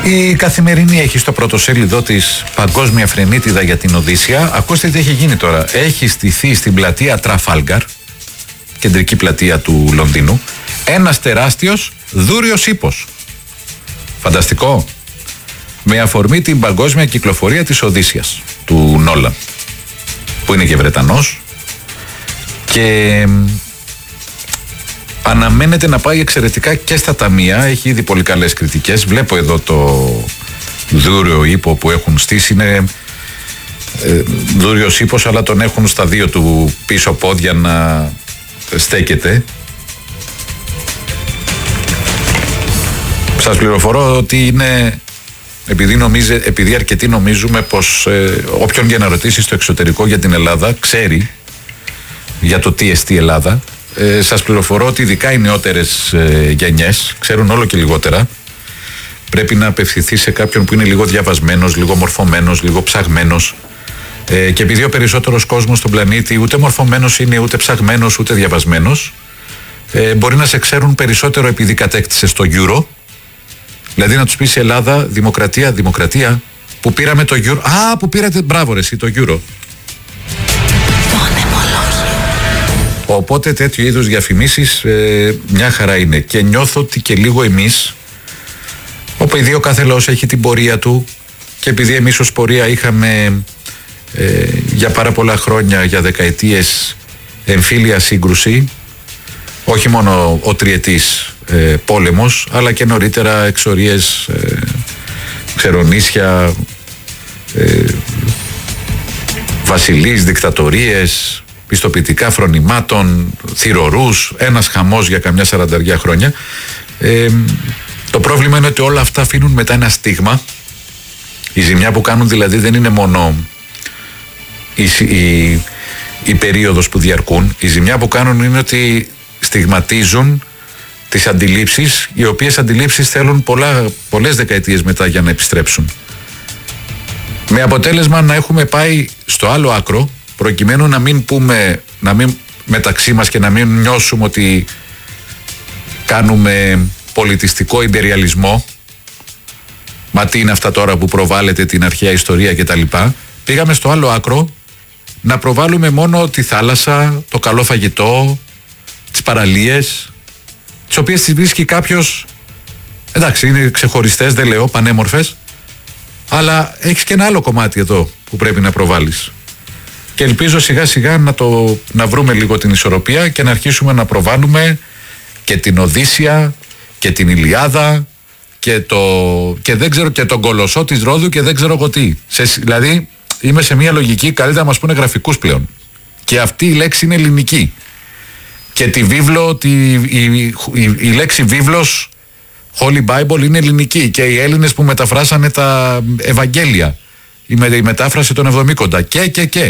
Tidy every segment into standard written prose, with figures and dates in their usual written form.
Η Καθημερινή έχει στο πρωτοσέλιδό της παγκόσμια φρενίτιδα για την Οδύσσια. Ακούστε τι έχει γίνει τώρα. Έχει στηθεί στην πλατεία Τραφάλγκαρ, κεντρική πλατεία του Λονδίνου, ένας τεράστιος δούριος ύπος. Φανταστικό. Με αφορμή την παγκόσμια κυκλοφορία της Οδύσσιας του Νόλαν, που είναι και Βρετανός, και αναμένεται να πάει εξαιρετικά και στα ταμεία. Έχει ήδη πολύ καλές κριτικές. Βλέπω εδώ το δούριο ύπο που έχουν στήσει. Είναι δούριος ύπος, αλλά τον έχουν στα δύο του πίσω πόδια να στέκεται. Σας πληροφορώ ότι είναι, επειδή αρκετοί νομίζουμε πως όποιον για να ρωτήσει στο εξωτερικό για την Ελλάδα ξέρει για το τι εστί Ελλάδα, σας πληροφορώ ότι ειδικά οι νεότερες γενιές ξέρουν όλο και λιγότερα. Πρέπει να απευθυνθεί σε κάποιον που είναι λίγο διαβασμένος, λίγο μορφωμένος, λίγο ψαγμένος, και επειδή ο περισσότερος κόσμος στον πλανήτη ούτε μορφωμένος είναι, ούτε ψαγμένος, ούτε διαβασμένος, μπορεί να σε ξέρουν περισσότερο επειδή κατέκτησες το Euro. Δηλαδή να τους πεις Ελλάδα, δημοκρατία, που πήραμε το Euro. Α, που πήρατε, μπράβο ρε εσύ, το Euro. Οπότε τέτοιου είδους διαφημίσεις μια χαρά είναι. Και νιώθω ότι και λίγο εμείς, επειδή ο κάθε λαός έχει την πορεία του, και επειδή εμείς ως πορεία είχαμε για πάρα πολλά χρόνια, για δεκαετίες, εμφύλια σύγκρουση, όχι μόνο ο τριετής πόλεμος, αλλά και νωρίτερα εξορίες, ξερονήσια, βασιλείς, δικτατορίες, πιστοποιητικά φρονημάτων, θυρωρούς, ένας χαμός για καμιά 40 χρόνια. Το πρόβλημα είναι ότι όλα αυτά αφήνουν μετά ένα στίγμα. Η ζημιά που κάνουν δηλαδή δεν είναι μόνο η περίοδος που διαρκούν. Η ζημιά που κάνουν είναι ότι στιγματίζουν τις αντιλήψεις, οι οποίες αντιλήψεις θέλουν πολλές δεκαετίες μετά για να επιστρέψουν. Με αποτέλεσμα να έχουμε πάει στο άλλο άκρο, προκειμένου να μην μεταξύ μας και να μην νιώσουμε ότι κάνουμε πολιτιστικό ιμπεριαλισμό. Μα τι είναι αυτά τώρα που προβάλλεται την αρχαία ιστορία κτλ. Πήγαμε στο άλλο άκρο να προβάλλουμε μόνο τη θάλασσα, το καλό φαγητό, τις παραλίες, τις οποίες τις βρίσκει κάποιος, εντάξει είναι ξεχωριστές, δεν λέω, πανέμορφες, αλλά έχεις και ένα άλλο κομμάτι εδώ που πρέπει να προβάλλεις. Και ελπίζω σιγά σιγά να βρούμε λίγο την ισορροπία και να αρχίσουμε να προβάλλουμε και την Οδύσσια και την Ηλιάδα και δεν ξέρω, και τον Κολοσσό της Ρόδου και δεν ξέρω εγώ τι. Δηλαδή είμαι σε μια λογική, καλύτερα να μας πούνε γραφικούς πλέον. Και αυτή η λέξη είναι ελληνική. Και τη βίβλο, η λέξη βίβλος, Holy Bible, είναι ελληνική. Και οι Έλληνες που μεταφράσανε τα Ευαγγέλια, η μετάφραση των Εβδομήκοντα και.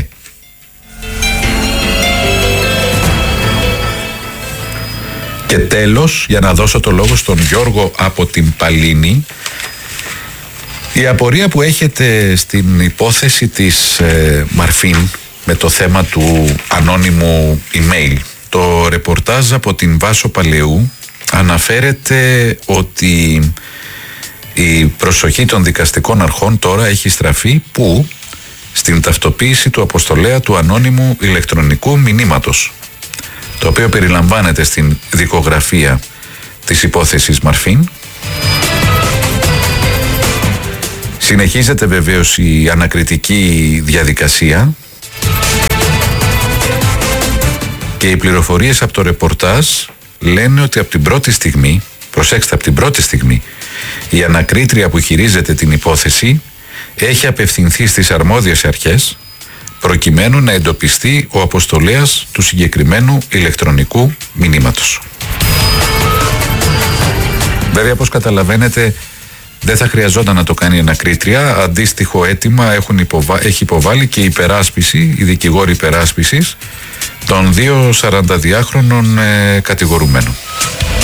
Και τέλος, για να δώσω το λόγο στον Γιώργο από την Παλίνη, η απορία που έχετε στην υπόθεση της Μαρφίν με το θέμα του ανώνυμου email. Το ρεπορτάζ από την Βάσο Παλαιού αναφέρεται ότι η προσοχή των δικαστικών αρχών τώρα έχει στραφεί που στην ταυτοποίηση του αποστολέα του ανώνυμου ηλεκτρονικού μηνύματος, το οποίο περιλαμβάνεται στην δικογραφία της υπόθεσης Μαρφίν. Συνεχίζεται βεβαίως η ανακριτική διαδικασία και οι πληροφορίες από το ρεπορτάζ λένε ότι από την πρώτη στιγμή, προσέξτε, από την πρώτη στιγμή, η ανακρίτρια που χειρίζεται την υπόθεση έχει απευθυνθεί στις αρμόδιες αρχές προκειμένου να εντοπιστεί ο αποστολέας του συγκεκριμένου ηλεκτρονικού μηνύματος. Βέβαια, όπως καταλαβαίνετε, δεν θα χρειαζόταν να το κάνει η ανακρίτρια. Αντίστοιχο αίτημα έχει υποβάλει και η υπεράσπιση, η δικηγόρη υπεράσπισης των 2 42χρονων κατηγορουμένων.